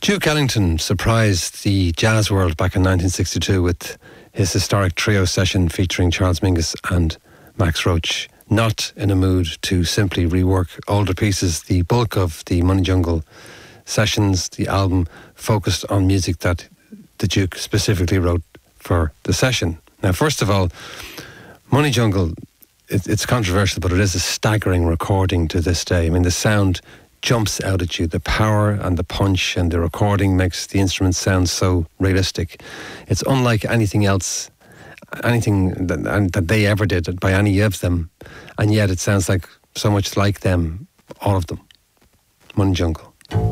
Duke Ellington surprised the jazz world back in 1962 with his historic trio session featuring Charles Mingus and Max Roach. Not in a mood to simply rework older pieces, the bulk of the Money Jungle sessions, the album, focused on music that the Duke specifically wrote for the session. Now, first of all, Money Jungle, it's controversial, but it is a staggering recording to this day. I mean, the sound jumps out at you. The power and the punch and the recording makes the instruments sound so realistic. It's unlike anything else, anything that they ever did by any of them, and yet it sounds like so much like them, all of them. Money Jungle.